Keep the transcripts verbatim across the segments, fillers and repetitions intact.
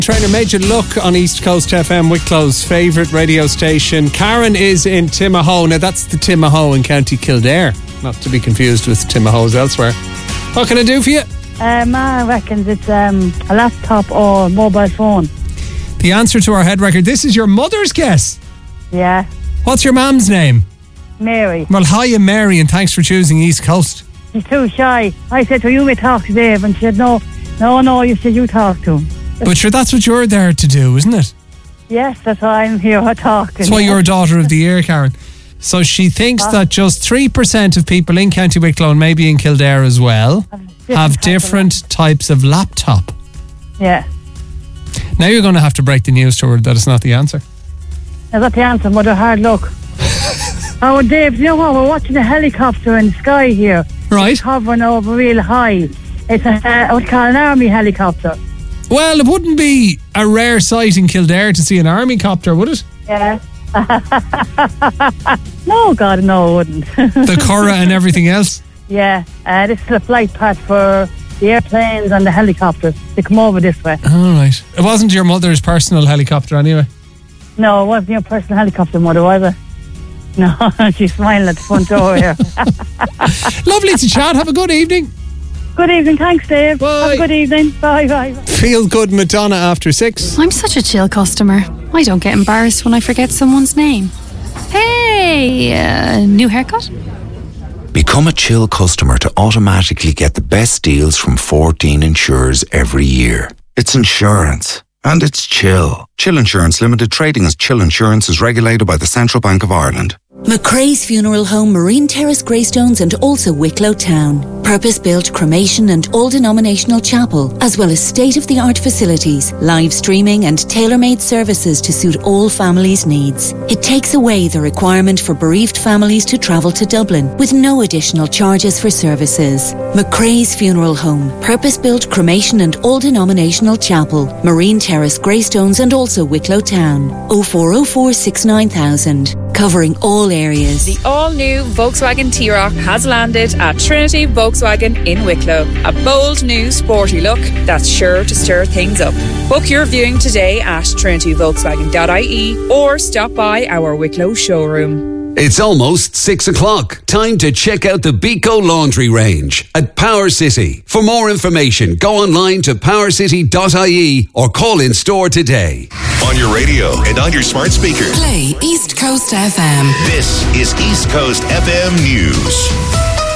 Trainer Major Look on East Coast F M, Wicklow's favourite radio station. Karen is in Timahoe. Now that's the Timahoe in County Kildare, not to be confused with Timahoes elsewhere. What can I do for you? Um, I reckon it's um, a laptop or mobile phone. The answer to our head record. This is your mother's guess. Yeah. What's your mum's name? Mary. Well, hiya Mary, and thanks for choosing East Coast. She's too shy. I said to her, you may talk to Dave, and she said, no, no, no, you said you talk to him. But sure, that's what you're there to do, isn't it? Yes, that's why I'm here talking. That's why you're Daughter of the Year, Karen. So she thinks what? that just three percent of people in County Wicklow and maybe in Kildare as well different have different types of laptop. Yeah. Now you're going to have to break the news to her that it's not the answer. Is that the answer? What a hard look. Oh, Dave, you know what? We're watching a helicopter in the sky here. Right. It's hovering over real high. It's a, uh, what's called an army helicopter. Well, it wouldn't be a rare sight in Kildare to see an army copter, would it? Yeah. No, God, no, it wouldn't. The Curragh and everything else? Yeah. Uh, this is a flight path for the airplanes and the helicopters. They come over this way. All right. It wasn't your mother's personal helicopter anyway? No, it wasn't your personal helicopter, Mother, was it? No, she's smiling at the front door here. Lovely to chat. Have a good evening. Good evening. Thanks, Dave. Bye. Have a good evening. Bye, bye. Feel good Madonna after six. I'm such a chill customer. I don't get embarrassed when I forget someone's name. Hey, uh, new haircut? Become a Chill customer to automatically get the best deals from fourteen insurers every year. It's insurance. And it's Chill. Chill Insurance Limited, trading as Chill Insurance, is regulated by the Central Bank of Ireland. McRae's Funeral Home, Marine Terrace, Greystones and also Wicklow Town. Purpose-built cremation and all-denominational chapel, as well as state-of-the-art facilities, live streaming and tailor-made services to suit all families' needs. It takes away the requirement for bereaved families to travel to Dublin with no additional charges for services. McRae's Funeral Home, purpose-built cremation and all-denominational chapel, Marine Terrace, Greystones and also Wicklow Town. oh four oh four six nine thousand. Covering all areas. The all-new Volkswagen T-Roc has landed at Trinity Volkswagen in Wicklow. A bold new sporty look that's sure to stir things up. Book your viewing today at trinity volkswagen dot I E or stop by our Wicklow showroom. It's almost six o'clock. Time to check out the Beco Laundry range at Power City. For more information, go online to power city dot I E or call in store today. On your radio and on your smart speaker. Play East Coast F M. This is East Coast F M News.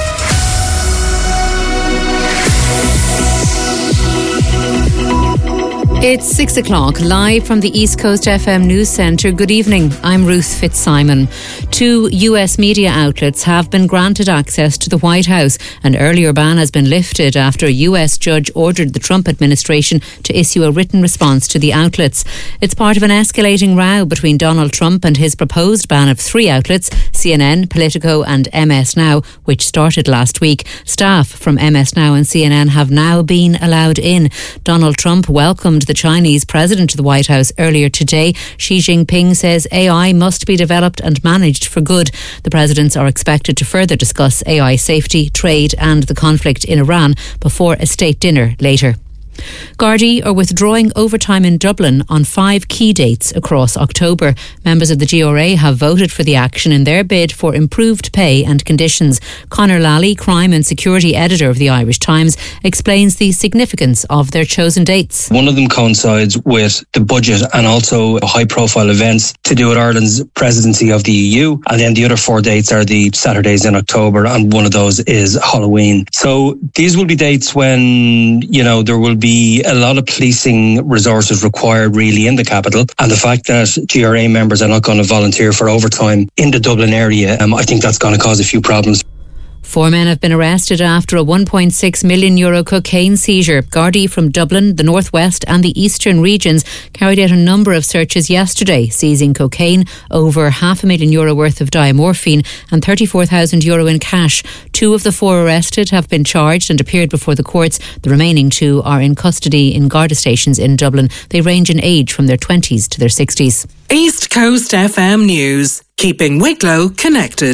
It's six o'clock, live from the East Coast F M News Centre. Good evening, I'm Ruth Fitzsimon. Two U S media outlets have been granted access to the White House. An earlier ban has been lifted after a U S judge ordered the Trump administration to issue a written response to the outlets. It's part of an escalating row between Donald Trump and his proposed ban of three outlets, C N N, Politico and M S Now, which started last week. Staff from M S Now and C N N have now been allowed in. Donald Trump welcomed the Chinese president to the White House earlier today. Xi Jinping says A I must be developed and managed for good. The presidents are expected to further discuss A I safety, trade and the conflict in Iran before a state dinner later. Gardaí are withdrawing overtime in Dublin on five key dates across October. Members of the G R A have voted for the action in their bid for improved pay and conditions. Conor Lally, crime and security editor of the Irish Times, explains the significance of their chosen dates. One of them coincides with the budget and also high-profile events to do with Ireland's presidency of the E U. And then the other four dates are the Saturdays in October, and one of those is Halloween. So these will be dates when, you know, there will be be a lot of policing resources required really in the capital, and the fact that G R A members are not going to volunteer for overtime in the Dublin area, um, I think that's going to cause a few problems. Four men have been arrested after a one point six million euro cocaine seizure. Gardaí from Dublin, the northwest and the eastern regions carried out a number of searches yesterday, seizing cocaine, over half a million euro worth of diamorphine and thirty-four thousand euro in cash. Two of the four arrested have been charged and appeared before the courts. The remaining two are in custody in Garda stations in Dublin. They range in age from their twenties to their sixties. East Coast F M News, keeping Wicklow connected.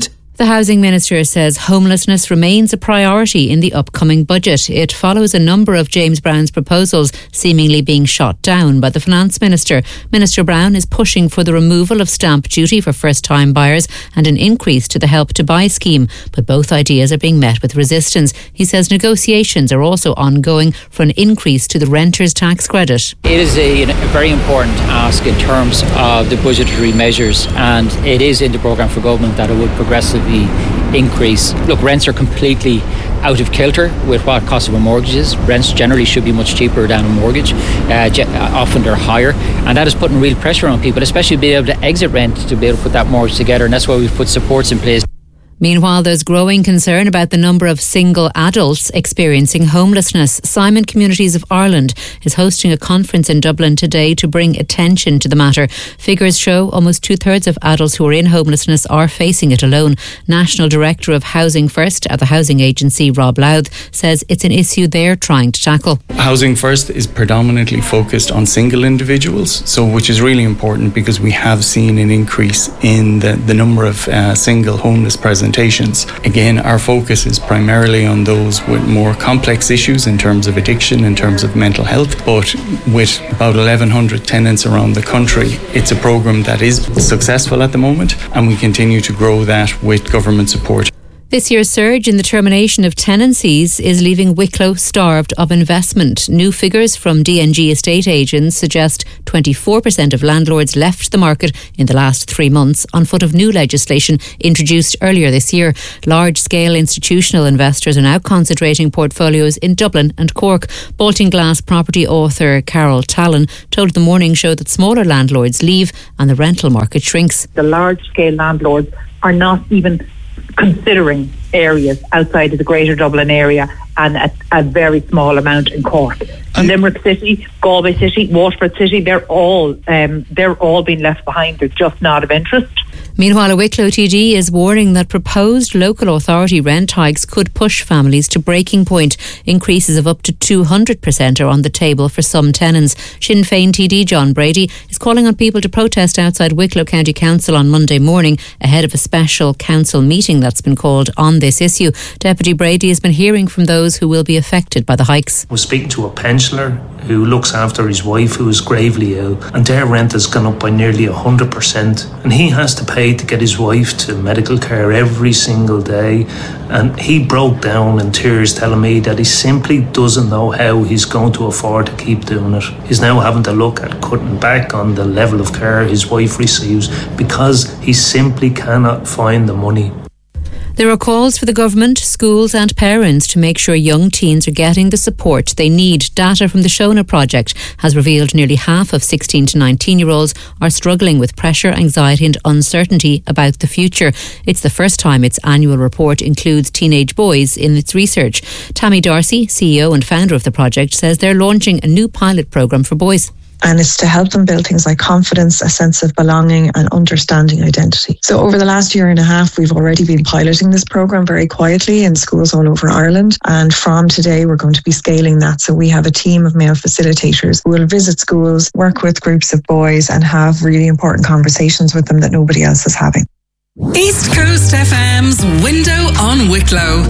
The Housing Minister says homelessness remains a priority in the upcoming budget. It follows a number of James Brown's proposals seemingly being shot down by the Finance Minister. Minister Brown is pushing for the removal of stamp duty for first-time buyers and an increase to the Help to Buy scheme, but both ideas are being met with resistance. He says negotiations are also ongoing for an increase to the renters' tax credit. It is a, a very important ask in terms of the budgetary measures, and it is in the programme for government that it would progressively increase. Look, rents are completely out of kilter with what cost of a mortgage is. Rents generally should be much cheaper than a mortgage. Uh, often they're higher, and that is putting real pressure on people, especially to be able to exit rent to be able to put that mortgage together, and that's why we've put supports in place. Meanwhile, there's growing concern about the number of single adults experiencing homelessness. Simon Communities of Ireland is hosting a conference in Dublin today to bring attention to the matter. Figures show almost two-thirds of adults who are in homelessness are facing it alone. National Director of Housing First at the housing agency, Rob Louth, says it's an issue they're trying to tackle. Housing First is predominantly focused on single individuals, so which is really important because we have seen an increase in the, the number of uh, single homeless present. Again, our focus is primarily on those with more complex issues in terms of addiction, in terms of mental health, but with about eleven hundred tenants around the country, it's a programme that is successful at the moment, and we continue to grow that with government support. This year's surge in the termination of tenancies is leaving Wicklow starved of investment. New figures from D N G estate agents suggest twenty-four percent of landlords left the market in the last three months on foot of new legislation introduced earlier this year. Large-scale institutional investors are now concentrating portfolios in Dublin and Cork. Bolting Glass property author Carol Tallon told The Morning Show that smaller landlords leave and the rental market shrinks. The large-scale landlords are not even considering areas outside of the Greater Dublin area, and a, a very small amount in Cork. And Limerick City, Galway City, Waterford City, they're all um, they're all being left behind. They're just not of interest. Meanwhile, a Wicklow T D is warning that proposed local authority rent hikes could push families to breaking point. Increases of up to two hundred percent are on the table for some tenants. Sinn Féin T D John Brady is calling on people to protest outside Wicklow County Council on Monday morning ahead of a special council meeting that's been called on this issue. Deputy Brady has been hearing from those who will be affected by the hikes. We're speaking to a pensioner who looks after his wife who is gravely ill, and their rent has gone up by nearly one hundred percent, and he has to pay to get his wife to medical care every single day. And he broke down in tears telling me that he simply doesn't know how he's going to afford to keep doing it. He's now having to look at cutting back on the level of care his wife receives because he simply cannot find the money. There are calls for the government, schools and parents to make sure young teens are getting the support they need. Data from the Shona project has revealed nearly half of sixteen to nineteen year olds are struggling with pressure, anxiety and uncertainty about the future. It's the first time its annual report includes teenage boys in its research. Tammy Darcy, C E O and founder of the project, says they're launching a new pilot programme for boys. And it's to help them build things like confidence, a sense of belonging and understanding identity. So over the last year and a half, we've already been piloting this programme very quietly in schools all over Ireland. And from today, we're going to be scaling that. So we have a team of male facilitators who will visit schools, work with groups of boys and have really important conversations with them that nobody else is having. East Coast F M's Window on Wicklow.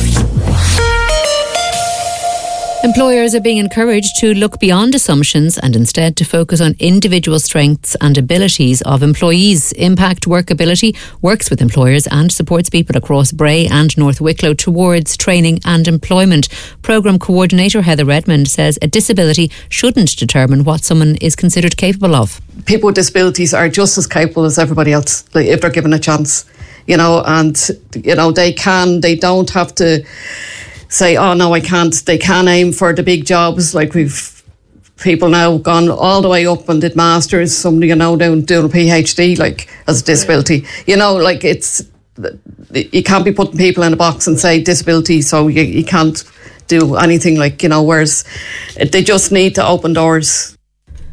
Employers are being encouraged to look beyond assumptions and instead to focus on individual strengths and abilities of employees. Impact Workability works with employers and supports people across Bray and North Wicklow towards training and employment. Programme Coordinator Heather Redmond says a disability shouldn't determine what someone is considered capable of. People with disabilities are just as capable as everybody else, like, if they're given a chance, you know, and, you know, they can, they don't have to say, oh no, I can't. They can aim for the big jobs. Like, we've people now gone all the way up and did masters. Somebody, you know, doing, doing a PhD, like, as a disability. You know, like, it's, you can't be putting people in a box and say disability, so you, you can't do anything, like, you know, whereas they just need to open doors.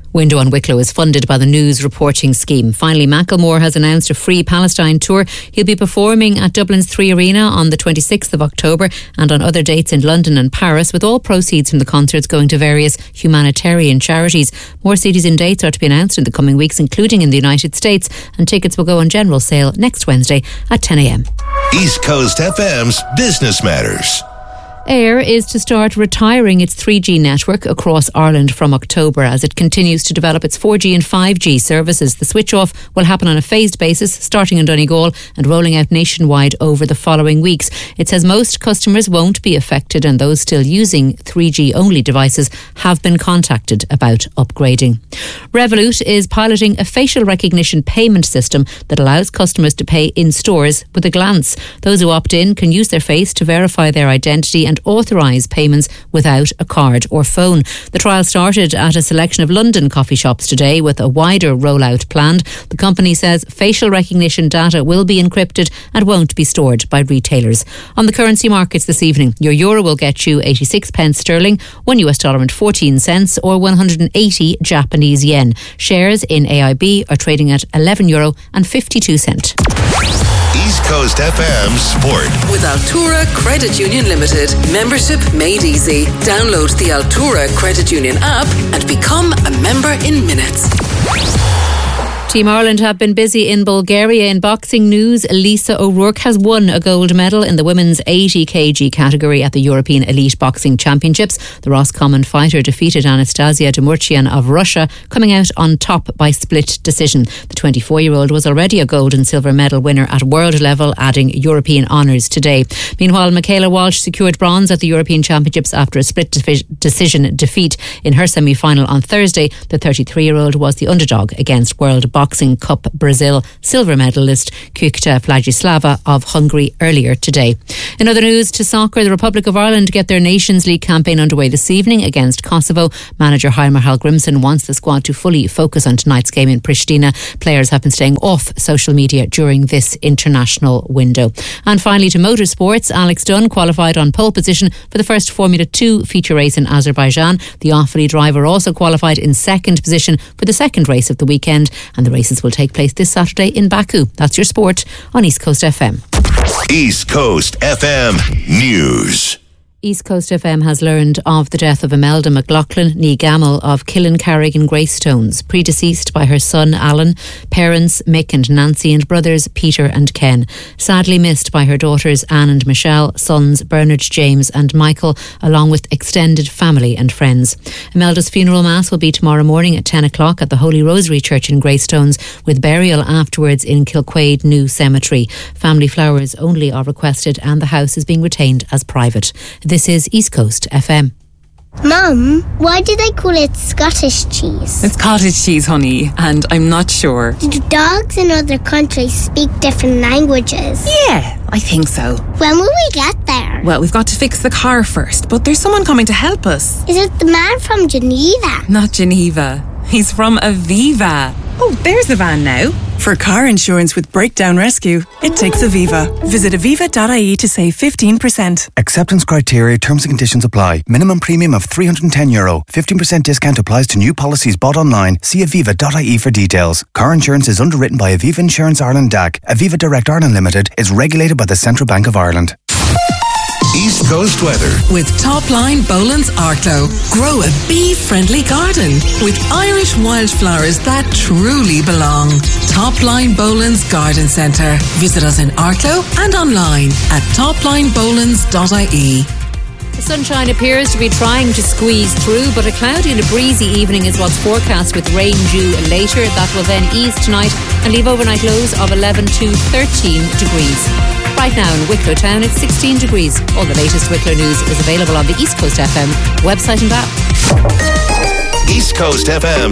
Window on Wicklow is funded by the News Reporting Scheme. Finally, Macklemore has announced a free Palestine tour. He'll be performing at Dublin's Three Arena on the twenty-sixth of October and on other dates in London and Paris, with all proceeds from the concerts going to various humanitarian charities. More cities and dates are to be announced in the coming weeks, including in the United States, and tickets will go on general sale next Wednesday at ten a.m. East Coast F M's Business Matters. Eir is to start retiring its three G network across Ireland from October as it continues to develop its four G and five G services. The switch-off will happen on a phased basis, starting in Donegal and rolling out nationwide over the following weeks. It says most customers won't be affected, and those still using three G only devices have been contacted about upgrading. Revolut is piloting a facial recognition payment system that allows customers to pay in stores with a glance. Those who opt in can use their face to verify their identity and authorise payments without a card or phone. The trial started at a selection of London coffee shops today, with a wider rollout planned. The company says facial recognition data will be encrypted and won't be stored by retailers. On the currency markets this evening, your euro will get you eighty-six pence sterling, one U S dollar and fourteen cents, or one hundred eighty Japanese yen. Shares in A I B are trading at eleven euro and fifty-two cents. East Coast F M Sport. With Altura Credit Union Limited. Membership made easy. Download the Altura Credit Union app and become a member in minutes. Team Ireland have been busy in Bulgaria. In boxing news, Lisa O'Rourke has won a gold medal in the women's eighty kilogram category at the European Elite Boxing Championships. The Roscommon fighter defeated Anastasia Demurchian of Russia, coming out on top by split decision. The twenty-four-year-old was already a gold and silver medal winner at world level, adding European honours today. Meanwhile, Michaela Walsh secured bronze at the European Championships after a split de- decision defeat in her semi-final on Thursday. The thirty-three-year-old was the underdog against World Boxing Boxing Cup Brazil silver medalist Kukta Vladislava of Hungary earlier today. In other news, to soccer, the Republic of Ireland get their Nations League campaign underway this evening against Kosovo. Manager Heimer Hallgrimsson wants the squad to fully focus on tonight's game in Pristina. Players have been staying off social media during this international window. And finally, to motorsports, Alex Dunn qualified on pole position for the first Formula two feature race in Azerbaijan. The Offaly driver also qualified in second position for the second race of the weekend, and the races will take place this Saturday in Baku. That's your sport on East Coast F M. East Coast F M News. East Coast F M has learned of the death of Imelda McLaughlin, ní Gamel of Killincarrig in Greystones, predeceased by her son Alan, parents Mick and Nancy, and brothers Peter and Ken. Sadly missed by her daughters Anne and Michelle, sons Bernard, James and Michael, along with extended family and friends. Imelda's funeral mass will be tomorrow morning at ten o'clock at the Holy Rosary Church in Greystones, with burial afterwards in Kilquade New Cemetery. Family flowers only are requested, and the house is being retained as private. This is East Coast F M. Mum, why do they call it Scottish cheese? It's cottage cheese, honey, and I'm not sure. Do dogs in other countries speak different languages? Yeah, I think so. When will we get there? Well, we've got to fix the car first, but there's someone coming to help us. Is it the man from Geneva? Not Geneva. He's from Aviva. Oh, there's the van now. For car insurance with breakdown rescue, it takes Aviva. Visit aviva dot I E to save fifteen percent. Acceptance criteria, terms and conditions apply. Minimum premium of three hundred ten euro. fifteen percent discount applies to new policies bought online. See aviva dot I E for details. Car insurance is underwritten by Aviva Insurance Ireland D A C. Aviva Direct Ireland Limited is regulated by the Central Bank of Ireland. East Coast weather. With Topline Boland's Arklow. Grow a bee-friendly garden with Irish wildflowers that truly belong. Topline Boland's Garden Centre. Visit us in Arklow and online at topline bolands dot I E. The sunshine appears to be trying to squeeze through, but a cloudy and a breezy evening is what's forecast, with rain due later. That will then ease tonight and leave overnight lows of eleven to thirteen degrees. Right now in Wicklow Town, it's sixteen degrees. All the latest Wicklow news is available on the East Coast F M website and app. East Coast F M